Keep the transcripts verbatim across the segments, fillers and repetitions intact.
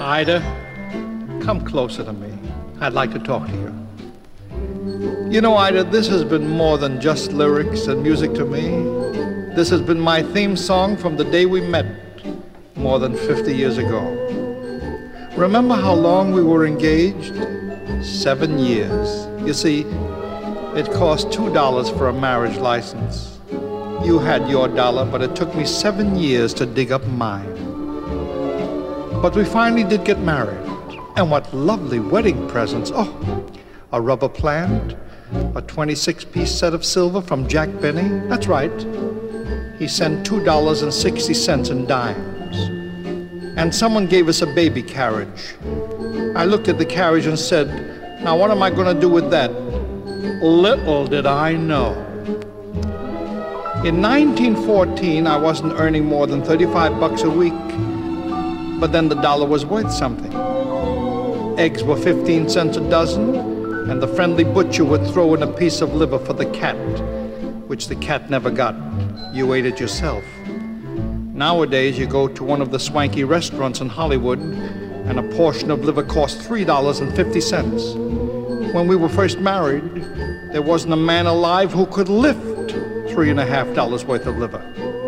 Ida, come closer to me. I'd like to talk to you. You know, Ida, this has been more than just lyrics and music to me. This has been my theme song from the day we met more than fifty years ago. Remember how long we were engaged? Seven years. You see, it cost two dollars for a marriage license. You had your dollar, but it took me seven years to dig up mine. But we finally did get married. And what lovely wedding presents. Oh, a rubber plant, a twenty-six piece set of silver from Jack Benny. That's right. He sent two dollars and sixty cents in dimes. And someone gave us a baby carriage. I looked at the carriage and said, now what am I going to do with that? Little did I know. In nineteen fourteen, I wasn't earning more than thirty-five bucks a week. But then the dollar was worth something. Eggs were fifteen cents a dozen, and the friendly butcher would throw in a piece of liver for the cat, which the cat never got. You ate it yourself. Nowadays, you go to one of the swanky restaurants in Hollywood, and a portion of liver costs three dollars and fifty cents. When we were first married, there wasn't a man alive who could lift three and a half dollars worth of liver.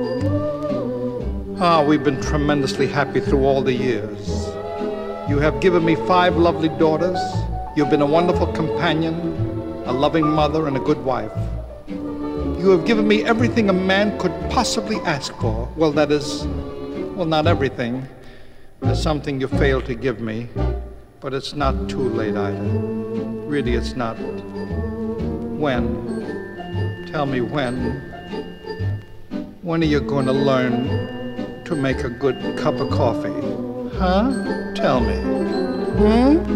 Ah, we've been tremendously happy through all the years. You have given me five lovely daughters. You've been a wonderful companion, a loving mother, and a good wife. You have given me everything a man could possibly ask for. Well, that is, well, not everything. There's something you failed to give me, but it's not too late, Ida. Really, it's not. When? Tell me when. When are you going to learn to make a good cup of coffee? Huh? Tell me. Hmm?